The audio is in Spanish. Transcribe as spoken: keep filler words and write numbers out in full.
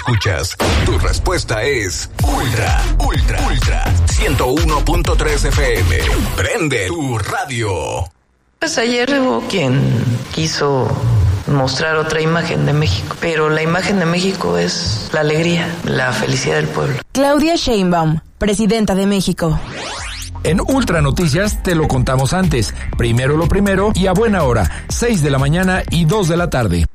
Escuchas, tu respuesta es Ultra, Ultra, Ultra, ciento uno punto tres F M. Prende tu radio. Pues ayer hubo quien quiso mostrar otra imagen de México, pero la imagen de México es la alegría, la felicidad del pueblo. Claudia Sheinbaum, presidenta de México. En Ultra Noticias te lo contamos antes. Primero lo primero y a buena hora, seis de la mañana y dos de la tarde.